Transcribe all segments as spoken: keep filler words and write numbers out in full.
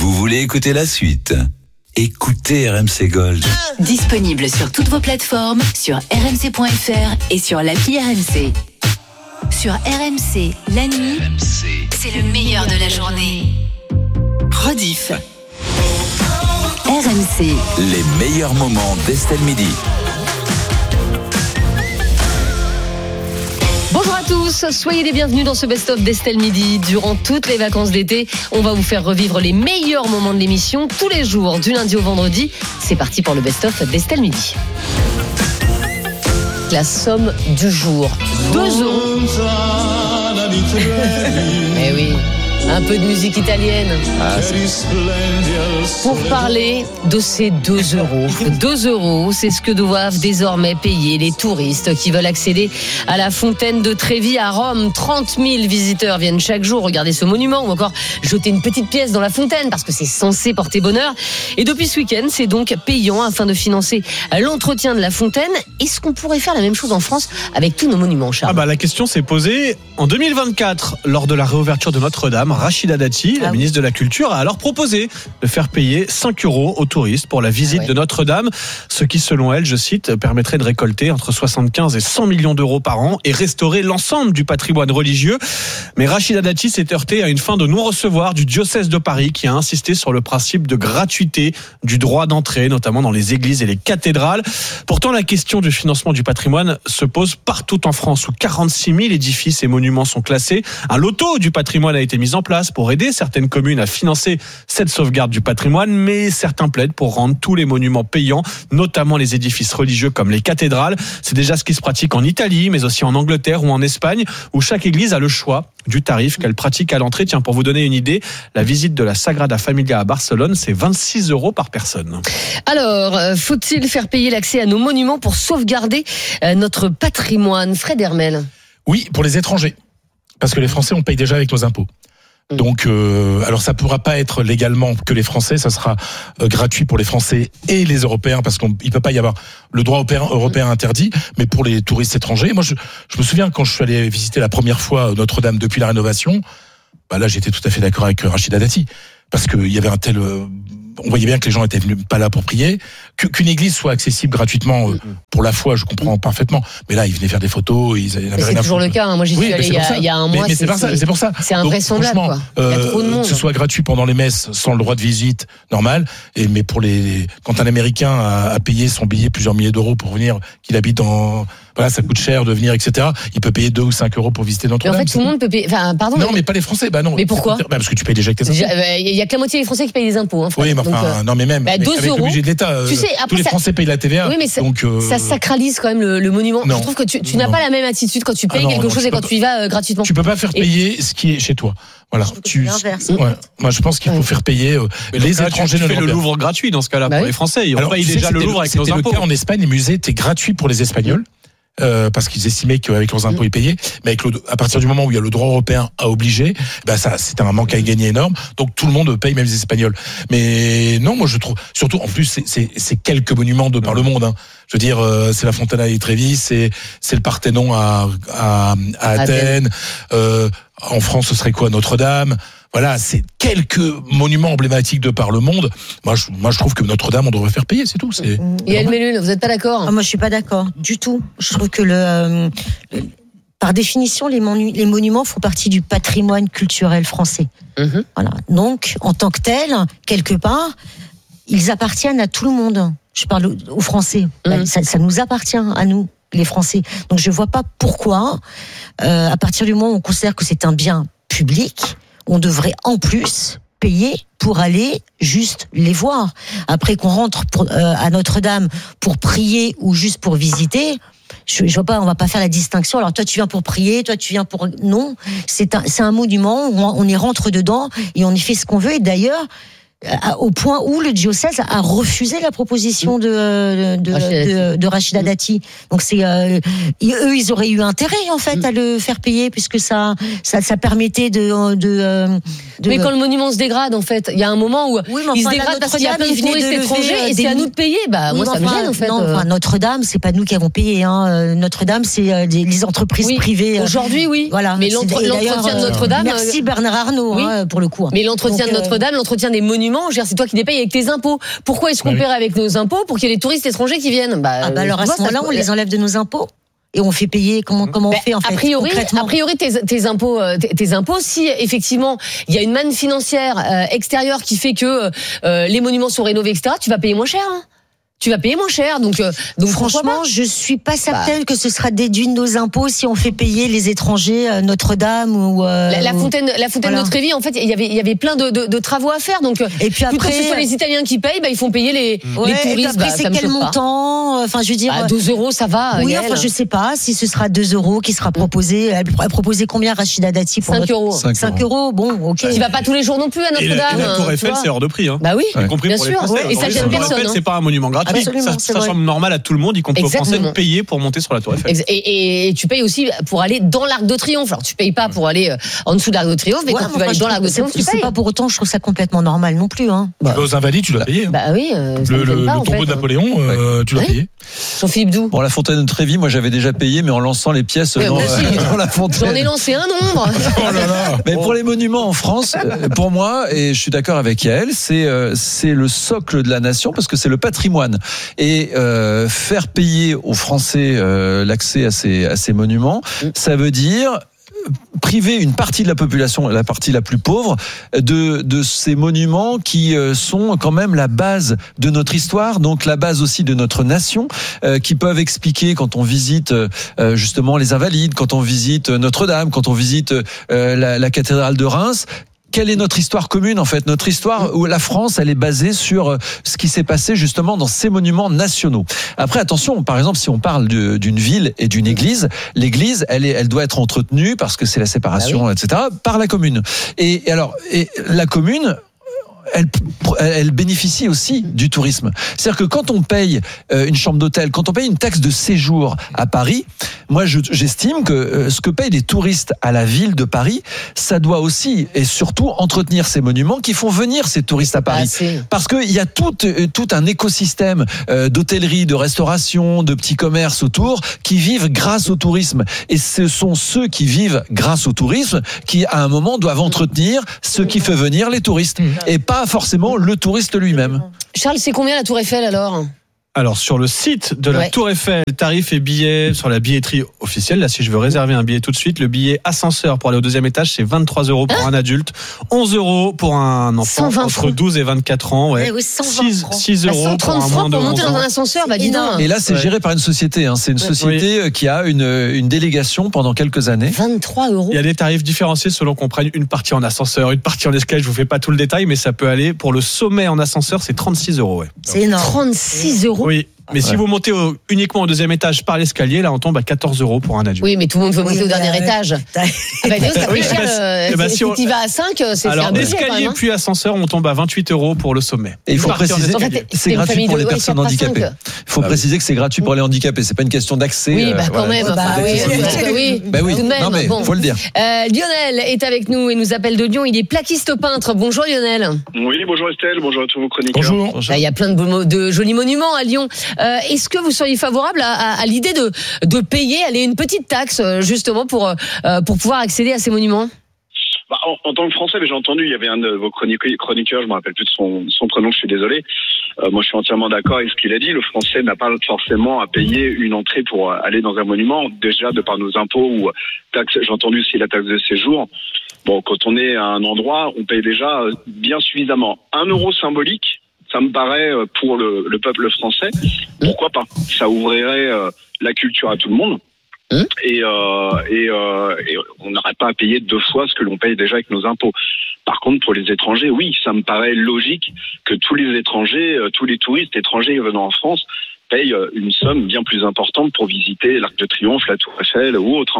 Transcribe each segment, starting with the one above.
Vous voulez écouter la suite ? Écoutez R M C Gold. Disponible sur toutes vos plateformes, sur r m c point f r et sur l'appli R M C. Sur R M C, la nuit, R M C, c'est le meilleur de la journée. Rediff. R M C. Les meilleurs moments d'Estelle Midi. Bonjour à tous, soyez les bienvenus dans ce best-of d'Estelle Midi. Durant toutes les vacances d'été, on va vous faire revivre les meilleurs moments de l'émission tous les jours, du lundi au vendredi. C'est parti pour le best-of d'Estelle Midi. La somme du jour, deux euros. Eh oui, un peu de musique italienne. Ah, pour parler de ces deux euros. deux euros, c'est ce que doivent désormais payer les touristes qui veulent accéder à la fontaine de Trévi à Rome. trente mille visiteurs viennent chaque jour regarder ce monument ou encore jeter une petite pièce dans la fontaine parce que c'est censé porter bonheur. Et depuis ce week-end, c'est donc payant afin de financer l'entretien de la fontaine. Est-ce qu'on pourrait faire la même chose en France avec tous nos monuments, Charles ? Ah bah, la question s'est posée en deux mille vingt-quatre, lors de la réouverture de Notre-Dame. Rachida Dati, la ah oui. ministre de la Culture, a alors proposé de faire payer cinq euros aux touristes pour la visite ah ouais. de Notre-Dame, ce qui, selon elle, je cite, permettrait de récolter entre soixante-quinze et cent millions d'euros par an et restaurer l'ensemble du patrimoine religieux. Mais Rachida Dati s'est heurtée à une fin de non-recevoir du diocèse de Paris qui a insisté sur le principe de gratuité du droit d'entrée, notamment dans les églises et les cathédrales. Pourtant, la question du financement du patrimoine se pose partout en France où quarante-six mille édifices et monuments sont classés. Un loto du patrimoine a été mis en place pour aider certaines communes à financer cette sauvegarde du patrimoine, mais certains plaident pour rendre tous les monuments payants, notamment les édifices religieux comme les cathédrales. C'est déjà ce qui se pratique en Italie, mais aussi en Angleterre ou en Espagne, où chaque église a le choix du tarif qu'elle pratique à l'entrée. Tiens, pour vous donner une idée, la visite de la Sagrada Familia à Barcelone, c'est vingt-six euros par personne. Alors, faut-il faire payer l'accès à nos monuments pour sauvegarder notre patrimoine ? Fred Hermel. Oui, pour les étrangers. Parce que les Français, on paye déjà avec nos impôts. Donc, euh, alors ça pourra pas être légalement que les Français, ça sera euh, gratuit pour les Français et les Européens, parce qu'il peut pas y avoir le droit européen, européen interdit, mais pour les touristes étrangers. Moi, je, je me souviens quand je suis allé visiter la première fois Notre-Dame depuis la rénovation, bah là, j'étais tout à fait d'accord avec Rachida Dati, parce qu'il y avait un tel... Euh, on voyait bien que les gens étaient venus pas là pour prier, que, qu'une église soit accessible gratuitement euh, pour la foi, je comprends parfaitement. Mais là, ils venaient faire des photos, ils avaient rien. C'est toujours le cas. Hein. Moi, j'y suis oui, allé il y, a, il y a un mois. Mais, mais c'est, c'est, pour ça, c'est pour ça. C'est invraisemblable. Quoi. Il y a trop de monde. Que ce soit gratuit pendant les messes, sans le droit de visite normal. Et mais pour les, quand un Américain a, a payé son billet plusieurs milliers d'euros pour venir, qu'il habite dans, voilà, ça coûte cher de venir, et cetera. Il peut payer deux ou cinq euros pour visiter Notre-Dame. Mais en fait, tout le monde peut payer. Enfin, pardon. Non, mais, mais pas les Français. Bah non. Mais pourquoi ? Bah parce que tu payes déjà avec tes impôts. Il y a que la moitié des Français qui payent des impôts. Hein, oui, mais enfin, donc, euh, non, mais même. Bah, avec, avec le budget de l'État, euh, tu sais, après, tous les Français ça... payent la T V A. Oui, mais ça, donc, euh... ça sacralise quand même le, le monument. Non. Je trouve que tu, tu n'as pas la même attitude quand tu payes ah non, quelque non, chose et quand pas... tu y vas euh, gratuitement. Tu peux pas faire payer et... ce qui est chez toi. Voilà. Tu... Ouais. Moi, je pense qu'il faut ouais. faire payer euh, les étrangers. Tu fais le Louvre gratuit dans ce cas-là bah pour oui. les Français. Ils payent déjà le Louvre avec nos impôts. C'était le cas en Espagne. Les musées étaient gratuits pour les Espagnols. Euh, parce qu'ils estimaient qu'avec leurs impôts ils payaient, mais avec le, à partir du moment où il y a le droit européen à obliger, ben ça c'est un manque à gagner énorme. Donc tout le monde paye, même les Espagnols. Mais non, moi je trouve, surtout en plus c'est, c'est, c'est quelques monuments de par le monde. Hein. Je veux dire, euh, c'est la Fontana di Trevi, c'est c'est le Parthénon à à, à Athènes. Euh, en France, ce serait quoi, Notre-Dame? Voilà, c'est quelques monuments emblématiques de par le monde. Moi, je, moi, je trouve que Notre-Dame, on devrait faire payer, c'est tout. C'est et Elle Mélune, vous n'êtes pas d'accord ? Ah, moi, je suis pas d'accord du tout. Je trouve que le, euh, le par définition, les, monu- les monuments font partie du patrimoine culturel français. Mm-hmm. Voilà. Donc, en tant que tel, quelque part, ils appartiennent à tout le monde. Je parle aux Français. Mm-hmm. Ça, ça nous appartient à nous, les Français. Donc, je vois pas pourquoi, euh, à partir du moment où on considère que c'est un bien public, on devrait en plus payer pour aller juste les voir. Après qu'on rentre pour, euh, à Notre-Dame pour prier ou juste pour visiter, je, je vois pas, on va pas faire la distinction. Alors toi tu viens pour prier, toi tu viens pour... Non, c'est un, c'est un monument, où on y rentre dedans et on y fait ce qu'on veut. Et d'ailleurs, au point où le diocèse a refusé la proposition de de, de, de Rachida Dati. Donc c'est euh, eux ils auraient eu intérêt en fait à le faire payer puisque ça ça, ça permettait de, de, de mais quand le monument se dégrade en fait, il y a un moment où oui, il se dégrade parce qu'il y a plein de touristes étrangers et c'est à nous de payer. Bah oui, moi ça me gêne en fait. Non, enfin, Notre-Dame c'est pas nous qui avons payé. Hein. Notre-Dame c'est les, les entreprises oui, privées. Aujourd'hui oui. Voilà. Mais l'entretien de Notre-Dame. Merci Bernard Arnault oui. hein, pour le coup. Mais l'entretien Donc, de Notre-Dame, l'entretien des monuments monuments, je veux dire, c'est toi qui les payes avec tes impôts. Pourquoi est-ce qu'on oui. paierait avec nos impôts pour qu'il y ait des touristes étrangers qui viennent? Bah, Ah bah alors à tu ce vois, moment-là, ça- on les enlève de nos impôts et on fait payer. Comment comment on Ben, fait en fait a priori, concrètement a priori, tes, tes impôts, euh, tes, tes impôts, si effectivement il y a une manne financière euh, extérieure qui fait que euh, les monuments sont rénovés, et cetera, tu vas payer moins cher. Hein. Tu vas payer moins cher, donc euh, donc Franchement, je suis pas certaine bah. que ce sera déduit de nos impôts si on fait payer les étrangers euh, Notre-Dame ou euh, la, la ou... fontaine, la fontaine voilà. de Trévi. En fait, il y avait il y avait plein de, de, de travaux à faire, donc et puis après, plutôt que ce soit les Italiens qui payent, bah, ils font payer les, ouais, les touristes. Après, bah, c'est ça me quel choque pas. montant? Enfin, je veux dire, bah, deux euros, ça va. Oui, Yael. enfin, je sais pas si ce sera deux euros qui sera proposé. Elle a proposé combien, Rachida Dati, pour cinq notre... euros. cinq euros. Bon, ok. Tu vas pas tous les jours non plus à Et Notre-Dame. la, la Tour tu Eiffel, vois. c'est hors de prix. Hein. Bah oui, Y compris bien pour sûr. les Français. Ouais, et ça Aujourd'hui, gêne la Tour personne. Eiffel, Hein. c'est pas un monument gratuit. Absolument, ça, c'est ça vrai. semble normal à tout le monde, y compris aux Français, Exactement. de payer pour monter sur la Tour Eiffel. Et, et, et tu payes aussi pour aller dans l'Arc de Triomphe. Alors tu payes pas pour aller euh, en dessous de l'Arc de Triomphe, mais Ouais, quand tu enfin, vas aller je dans trouve l'Arc de que Triomphe, c'est- tu c'est payes. pas pour autant, je trouve ça complètement normal non plus. Hein. Tu vas aux Invalides, tu dois payer. hein. Bah oui, euh, ça Le, me le, gêne pas, le en tombeau fait. de Napoléon, euh, tu dois Ouais. payer. Jean-Philippe Doux. Bon, la fontaine de Trévi, moi j'avais déjà payé, mais en lançant les pièces Ouais, dans, moi aussi. euh, dans la fontaine. J'en ai lancé un nombre. Oh là là. Mais pour les monuments en France, euh, pour moi, et je suis d'accord avec Yael, c'est euh, c'est le socle de la nation parce que c'est le patrimoine. Et euh, faire payer aux Français euh, l'accès à ces à ces monuments, ça veut dire priver une partie de la population, la partie la plus pauvre, de, de ces monuments qui euh, sont quand même la base de notre histoire, donc la base aussi de notre nation, euh, qui peuvent expliquer quand on visite euh, justement les Invalides, quand on visite Notre-Dame, quand on visite euh, la, la cathédrale de Reims. Quelle est notre histoire commune en fait? Notre histoire où la France, elle est basée sur ce qui s'est passé justement dans ces monuments nationaux. Après, attention, par exemple, si on parle de, d'une ville et d'une église, l'église, elle est, elle doit être entretenue parce que c'est la séparation, ah oui. et cetera, par la commune. Et, et alors, et la commune. Elle, elle bénéficie aussi du tourisme. C'est-à-dire que quand on paye une chambre d'hôtel, quand on paye une taxe de séjour à Paris, moi je, j'estime que ce que payent les touristes à la ville de Paris, ça doit aussi et surtout entretenir ces monuments qui font venir ces touristes à Paris. Ah, parce qu'il y a tout, tout un écosystème d'hôtellerie, de restauration, de petits commerces autour qui vivent grâce au tourisme. Et ce sont ceux qui vivent grâce au tourisme qui, à un moment, doivent entretenir ce qui fait venir les touristes. Et pas forcément le touriste lui-même. Charles, c'est combien la Tour Eiffel alors ? Alors, sur le site de la ouais. Tour Eiffel, tarifs et billets sur la billetterie officielle. Là, si je veux réserver un billet tout de suite, le billet ascenseur pour aller au deuxième étage, c'est vingt-trois euros pour hein un adulte, onze euros pour un enfant entre francs. douze et vingt-quatre ans. Ouais. Oui, six, six euros bah, pour un moins francs de pour monter onze ans. dans un ascenseur, bah dis donc. Et là, c'est ouais. géré par une société. Hein. C'est une société oui. qui a une, une délégation pendant quelques années. vingt-trois euros. Il y a des tarifs différenciés selon qu'on prenne une partie en ascenseur, une partie en escalier. Je vous fais pas tout le détail, mais ça peut aller pour le sommet en ascenseur, c'est trente-six euros. Ouais. C'est énorme. trente-six euros. Oui. Mais ouais. si vous montez au, uniquement au deuxième étage par l'escalier, là on tombe à quatorze euros pour un adulte. Oui, mais tout le monde veut monter oui, au dernier euh, étage. Ah bah, ça fait oui, cher. Euh, bah, si on... tu vas à cinq, c'est alors, un budget, escalier quand même, hein. puis ascenseur, on tombe à vingt-huit euros pour le sommet. Et il faut préciser, en fait, c'est gratuit pour les de, personnes ouais, handicapées. Il faut ah, préciser oui. que c'est gratuit pour les handicapés. C'est pas une question d'accès. Oui, bah euh, quand voilà. même. Bah, oui, oui, bah oui. Tout de même. Non mais bon. faut le dire. Euh, Lionel est avec nous et nous appelle de Lyon. Il est plaquiste peintre. Bonjour Lionel. Oui, bonjour Estelle. Bonjour à tous vos chroniqueurs. Bonjour. Il y a plein de, de jolis monuments à Lyon. Euh, est-ce que vous seriez favorable à, à, à l'idée de, de payer allez, une petite taxe justement pour, euh, pour pouvoir accéder à ces monuments? Bah, en, en tant que Français, j'ai entendu, il y avait un de vos chroniqueurs, je me rappelle plus de son, son prénom, je suis désolé. Euh, moi, je suis entièrement d'accord avec ce qu'il a dit. Le Français n'a pas forcément à payer une entrée pour aller dans un monument, déjà de par nos impôts ou taxes. J'ai entendu aussi la taxe de séjour. Bon, quand on est à un endroit, on paye déjà bien suffisamment. Un euro symbolique, ça me paraît pour le, le peuple français. Pourquoi pas? Ça ouvrirait euh, la culture à tout le monde. Mmh. Et, euh, et, euh, et on n'aurait pas à payer deux fois ce que l'on paye déjà avec nos impôts. Par contre, pour les étrangers, oui, ça me paraît logique que tous les étrangers, euh, tous les touristes étrangers venant en France payent euh, une somme bien plus importante pour visiter l'Arc de Triomphe, la Tour Eiffel ou autre. Hein.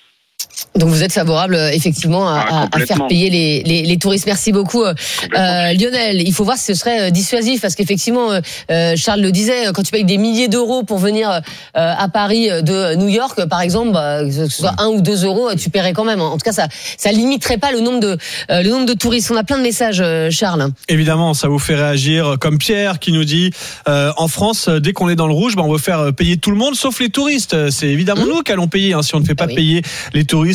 Donc vous êtes favorable effectivement à, ah, à faire payer les, les, les touristes. Merci beaucoup euh, Lionel. Il faut voir si ce serait dissuasif parce qu'effectivement euh, Charles le disait, quand tu payes des milliers d'euros pour venir euh, à Paris de New York par exemple, bah, que ce soit un ou deux euros, tu paierais quand même. En tout cas, ça ça limiterait pas le nombre de euh, le nombre de touristes. On a plein de messages, Charles. Évidemment, ça vous fait réagir comme Pierre qui nous dit euh, en France, dès qu'on est dans le rouge, bah, on veut faire payer tout le monde sauf les touristes. C'est évidemment mmh. nous qui allons payer hein, si on ne fait pas ah oui. payer les touristes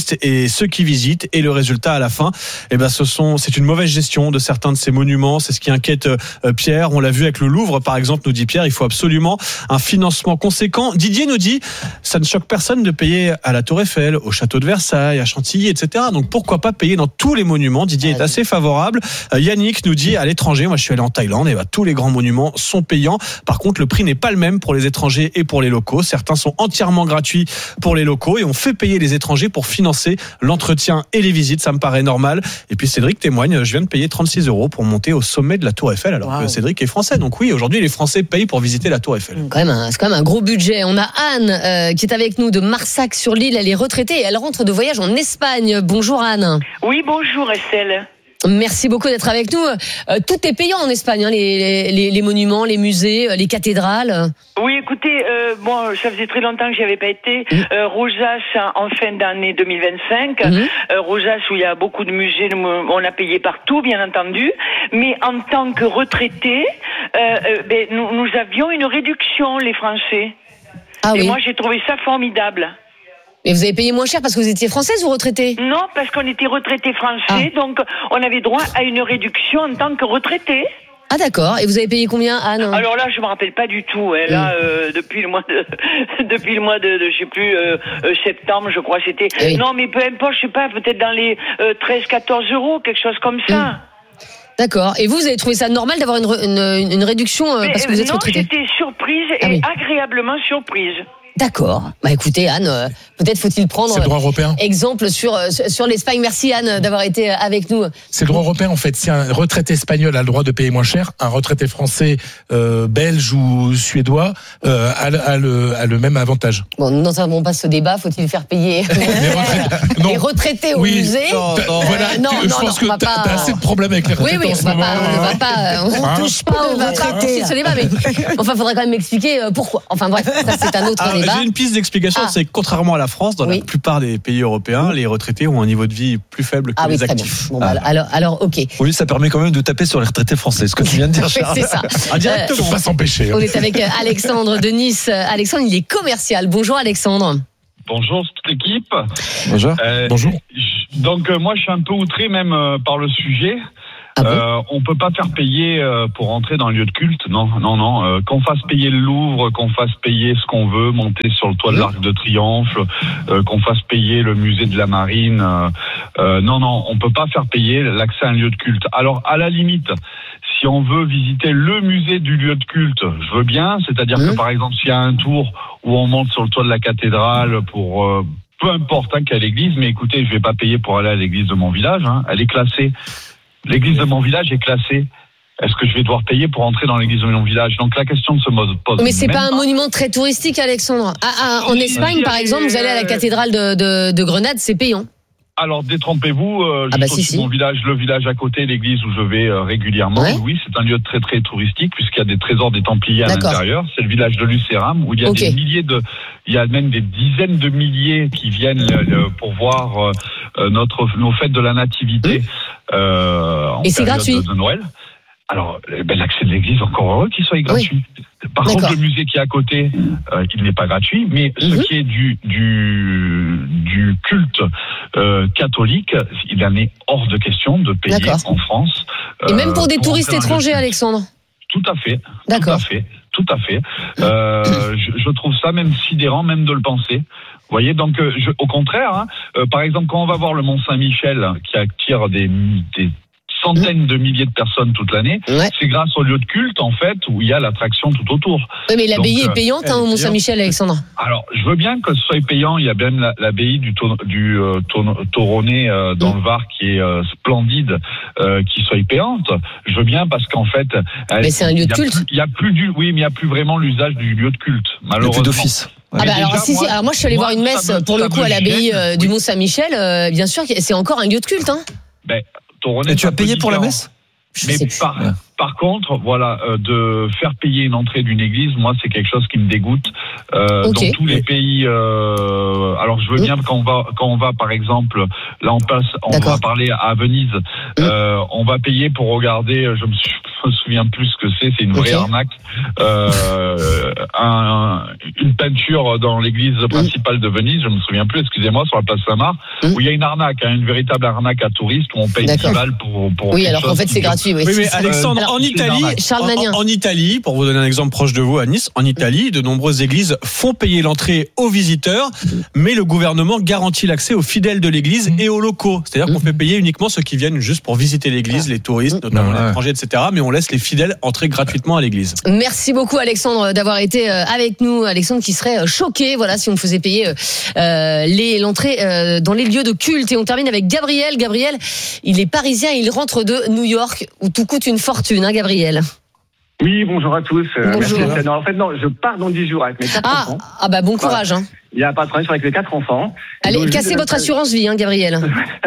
touristes et ceux qui visitent. Et le résultat à la fin, eh ben, ce sont, c'est une mauvaise gestion de certains de ces monuments. C'est ce qui inquiète euh, Pierre. On l'a vu avec le Louvre, par exemple, nous dit Pierre. Il faut absolument un financement conséquent. Didier nous dit, ça ne choque personne de payer à la Tour Eiffel, au château de Versailles, à Chantilly, et cetera. Donc pourquoi pas payer dans tous les monuments? Didier est assez favorable. Euh, Yannick nous dit, à l'étranger, moi je suis allé en Thaïlande, et ben, tous les grands monuments sont payants. Par contre, le prix n'est pas le même pour les étrangers et pour les locaux. Certains sont entièrement gratuits pour les locaux et on fait payer les étrangers pour financer l'entretien et les visites. Ça me paraît normal. Et puis Cédric témoigne, je viens de payer trente-six euros pour monter au sommet de la Tour Eiffel, alors wow. que Cédric est français. Donc oui, aujourd'hui, les Français payent pour visiter la Tour Eiffel. Quand même un, c'est quand même un gros budget. On a Anne euh, qui est avec nous de Marsac-sur-l'Île. Elle est retraitée et elle rentre de voyage en Espagne. Bonjour Anne. Oui, bonjour Estelle. Merci beaucoup d'être avec nous. Euh, tout est payant en Espagne, hein, les, les, les monuments, les musées, les cathédrales. Oui, écoutez, euh, bon, ça faisait très longtemps que j'y avais pas été. Mmh. Euh, Rosas en fin d'année deux mille vingt-cinq. Mmh. Euh, Rosas où il y a beaucoup de musées, on a payé partout, bien entendu. Mais en tant que retraités, euh, euh, ben, nous, nous avions une réduction, les Français. Ah, et oui. Moi, j'ai trouvé ça formidable. Mais vous avez payé moins cher parce que vous étiez française ou retraitée? Non, parce qu'on était retraités français, ah. donc on avait droit à une réduction en tant que retraités. Ah d'accord, et vous avez payé combien, Anne? Alors là, je me rappelle pas du tout. Hein. Là, mmh. euh, depuis le mois de, depuis le mois de, de je sais plus, euh, euh, septembre, je crois, c'était. Oui. Non, mais peu importe, je sais pas, peut-être dans les euh, treize, quatorze euros, quelque chose comme ça. Mmh. D'accord. Et vous, vous avez trouvé ça normal d'avoir une, une, une réduction euh, parce que vous êtes non, retraitée? Non, j'étais surprise et ah oui. agréablement surprise. D'accord. Bah écoutez Anne, euh, peut-être faut-il prendre c'est le droit européen. exemple sur euh, sur l'Espagne. Merci Anne d'avoir été avec nous. C'est le droit européen en fait. Si un retraité espagnol a le droit de payer moins cher, un retraité français, euh, belge ou suédois euh, a, a, le, a le même avantage. Bon, nous n'entendons pas ce débat. Faut-il faire payer les retraités, les retraités au oui. musée? Non, non, voilà, euh, non, tu, je non, pense non, que t'as, pas... t'as assez de problèmes avec les retraités oui, oui, en ce on moment. Pas, on ne va pas, on hein touche pas aux retraités. Ce débat, mais enfin, il faudrait quand même m'expliquer pourquoi. Enfin bref, ça c'est un autre Alors, débat. J'ai une piste d'explication. Ah. C'est que contrairement à la France, dans oui. la plupart des pays européens, oui. les retraités ont un niveau de vie plus faible que ah, les oui, actifs. Bon, ah. bah, alors, alors, ok. Oui, ça permet quand même de taper sur les retraités français. Ce que tu viens de dire, Charles. C'est ça. Ah, directement. Euh, faut pas s'empêcher. On est avec Alexandre de Nice. Alexandre, il est commercial. Bonjour Alexandre. Bonjour toute l'équipe. Bonjour. Euh, Bonjour. Donc euh, moi je suis un peu outré même euh, par le sujet. Ah bon euh, on peut pas faire payer euh, pour entrer dans un lieu de culte, non, non, non. Euh, qu'on fasse payer le Louvre, qu'on fasse payer ce qu'on veut, monter sur le toit de l'Arc de Triomphe, euh, qu'on fasse payer le musée de la Marine. Euh, euh, non, non, on peut pas faire payer l'accès à un lieu de culte. Alors à la limite, si on veut visiter le musée du lieu de culte, je veux bien. C'est-à-dire mmh. que par exemple, s'il y a un tour où on monte sur le toit de la cathédrale pour euh, peu importe hein, quelle église, mais écoutez, je vais pas payer pour aller à l'église de mon village. Hein, elle est classée. L'église de mon village est classée. Est-ce que je vais devoir payer pour entrer dans l'église de mon village? Donc la question ne se pose. Mais c'est même pas un monument très touristique, Alexandre. Ah, ah, en Espagne, par exemple, vous allez à la cathédrale de, de, de Grenade, c'est payant. Alors détrompez-vous, euh, ah bah juste si, si. mon village, le village à côté, l'église où je vais euh, régulièrement. Ouais. Oui, c'est un lieu très très touristique puisqu'il y a des trésors des Templiers à D'accord. l'intérieur. C'est le village de Lucéram où il y a okay. des milliers de, il y a même des dizaines de milliers qui viennent euh, pour voir euh, notre nos fêtes de la Nativité. Mmh. Euh, en Et c'est gratuit. De, de Noël. Alors, ben, l'accès de l'église, encore heureux qu'il soit gratuit. Oui. Par D'accord. contre, le musée qui est à côté, euh, il n'est pas gratuit, mais mm-hmm. ce qui est du du, du culte euh, catholique, il en est hors de question de payer D'accord. en France. Et euh, même pour des pour touristes étrangers, Alexandre. Tout à fait. D'accord. Tout à fait. Tout à fait. Euh, je, je trouve ça même sidérant, même de le penser. Vous voyez, donc, euh, je, au contraire, hein, euh, par exemple, quand on va voir le Mont-Saint-Michel, qui attire des, des centaines de milliers de personnes toute l'année, ouais. c'est grâce au lieu de culte, en fait, où il y a l'attraction tout autour. Oui, mais l'abbaye Donc, est payante hein, au Mont-Saint-Michel, Alexandre. Alors, je veux bien que ce soit payant. Il y a bien la, l'abbaye du, to, du euh, Toronnet euh, dans mmh. le Var qui est euh, splendide, euh, qui soit payante. Je veux bien parce qu'en fait... Elle, mais c'est un lieu de culte. Il y a plus du... Oui, mais il n'y a plus vraiment l'usage du lieu de culte, malheureusement. Il n'y a plus d'office. Ah bah alors, déjà, si, moi, si. alors moi je suis allé moi, voir une messe me, pour le coup à l'abbaye euh, du oui. Mont-Saint-Michel. Euh, bien sûr, c'est encore un lieu de culte. Hein. Ben, Toronnet, Et tu as payé pour la messe? Mais par, ouais. par contre, voilà, euh, de faire payer une entrée d'une église, moi, c'est quelque chose qui me dégoûte. Euh, okay. Dans tous les pays, euh, alors je veux bien mmh. quand on va, quand on va, par exemple, là on passe, on D'accord. va parler à Venise, mmh. euh, on va payer pour regarder. Je me suis, me souviens plus ce que c'est. C'est une vraie okay. arnaque. Euh, un, une peinture dans l'église principale de Venise, je me souviens plus, excusez-moi, sur la place Saint-Marc, mmh. où il y a une arnaque, hein, une véritable arnaque à touristes où on paye dix balles pour, pour. Oui, alors qu'en fait c'est gratuit. Oui, oui mais Alexandre, alors, en Italie, en, en Italie, pour vous donner un exemple proche de vous, à Nice, en Italie, de nombreuses églises font payer l'entrée aux visiteurs, mais le gouvernement garantit l'accès aux fidèles de l'église mmh. et aux locaux. C'est-à-dire mmh. qu'on fait payer uniquement ceux qui viennent juste pour visiter l'église, les touristes, notamment les étrangers, et cetera. Mais on laisse les fidèles entrer gratuitement à l'église. Merci beaucoup Alexandre d'avoir été avec nous. Alexandre qui serait choqué, voilà, si on faisait payer euh, les, l'entrée euh, dans les lieux de culte. Et on termine avec Gabriel. Gabriel, il est parisien, il rentre de New York où tout coûte une fortune, hein, Gabriel. Oui, bonjour à tous. Bonjour. Merci. Non, en fait, non, je pars dans dix jours avec mes quatre ah, enfants. Ah bah bon courage. Voilà. Hein. Il n'y a pas de problème, je suis avec les quatre enfants. Allez, cassez votre assurance vie, hein, Gabriel.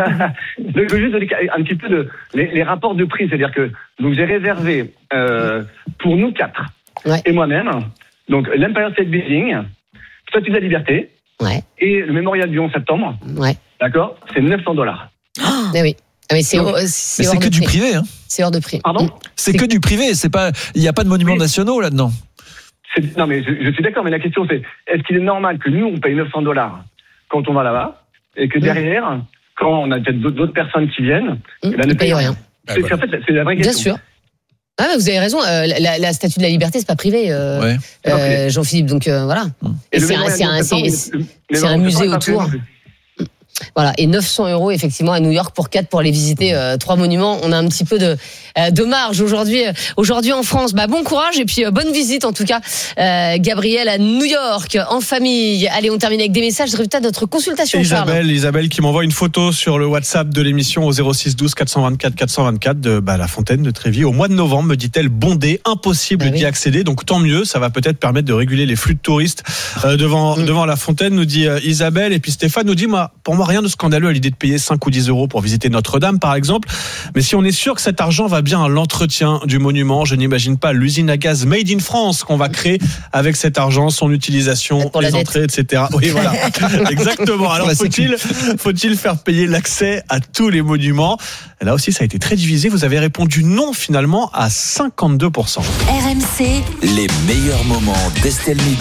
Je veux juste donner un petit peu de les, les rapports de prix, c'est-à-dire que donc j'ai réservé euh, pour nous quatre ouais. et moi-même, donc l'Empire State Building, Statue de la Liberté ouais. et le Mémorial du onze septembre. Ouais. D'accord, c'est neuf cents dollars. Oh mais oui. Mais c'est, donc, c'est, mais c'est que du privé, hein. C'est hors de prix. Pardon ? C'est, c'est que du privé. C'est pas. Il n'y a pas de monuments oui. nationaux là-dedans. C'est, non, mais je, je suis d'accord, mais la question c'est, est-ce qu'il est normal que nous, on paye neuf cents dollars quand on va là-bas, et que derrière, mmh. quand on a peut-être d'autres personnes qui viennent, mmh. là, ne paye rien. Ah, c'est, voilà. En fait, c'est la vraie question. Bien sûr. Ah, vous avez raison, euh, la, la Statue de la Liberté, c'est pas privé, euh, ouais. euh, Jean-Philippe, donc euh, voilà. Mmh. Et, et c'est, un, c'est, un, c'est, c'est, c'est un musée autour. Voilà, et neuf cents euros effectivement à New York pour quatre pour aller visiter euh, trois monuments. On a un petit peu de euh, de marge aujourd'hui euh, aujourd'hui en France. Bah bon courage et puis euh, bonne visite en tout cas, euh, Gabriel à New York en famille. Allez, on termine avec des messages. Résultat de notre consultation. Isabelle, Charles. Isabelle qui m'envoie une photo sur le WhatsApp de l'émission au zéro six douze quatre cent vingt-quatre quatre cent vingt-quatre de bah, la Fontaine de Trévis. Au mois de novembre, me dit-elle, bondé, impossible ah, d'y oui. accéder. Donc tant mieux, ça va peut-être permettre de réguler les flux de touristes euh, devant mmh. devant la Fontaine. Nous dit euh, Isabelle et puis Stéphane nous dit moi pour moi rien de scandaleux à l'idée de payer cinq ou dix euros pour visiter Notre-Dame par exemple, mais si on est sûr que cet argent va bien à l'entretien du monument, je n'imagine pas l'usine à gaz made in France qu'on va créer avec cet argent, son utilisation, les entrées, et cetera. Oui voilà, exactement. Alors faut-il, faut-il faire payer l'accès à tous les monuments ? Là aussi ça a été très divisé, vous avez répondu non finalement à cinquante-deux pour cent. R M C, les meilleurs moments d'Estelle Midi.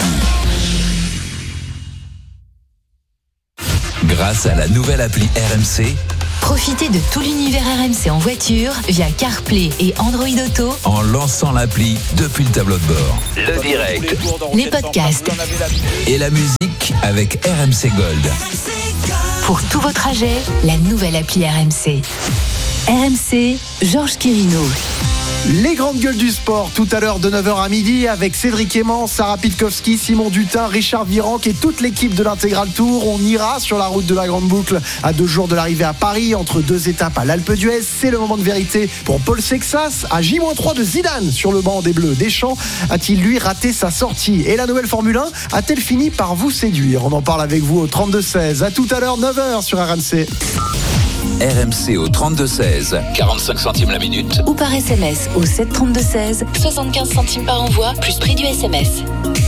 Grâce à la nouvelle appli R M C, profitez de tout l'univers R M C en voiture via CarPlay et Android Auto en lançant l'appli depuis le tableau de bord. Le direct, les podcasts et la musique avec R M C Gold. Pour tous vos trajets, la nouvelle appli R M C. R M C, Georges Quirino. Les grandes gueules du sport, tout à l'heure de neuf heures à midi avec Cédric Aimant, Sarah Pitkowski, Simon Dutin, Richard Virenque et toute l'équipe de l'Intégral Tour. On ira sur la route de la Grande Boucle à deux jours de l'arrivée à Paris, entre deux étapes à l'Alpe d'Huez. C'est le moment de vérité pour Paul Sexas. À J moins trois de Zidane sur le banc des Bleus. Deschamps a-t-il lui raté sa sortie ? Et la nouvelle Formule un a-t-elle fini par vous séduire ? On en parle avec vous au trente-deux seize. À tout à l'heure, neuf heures sur R M C. R M C au trente-deux seize, quarante-cinq centimes la minute. Ou par S M S au sept trente-deux seize, soixante-quinze centimes par envoi, plus prix du S M S.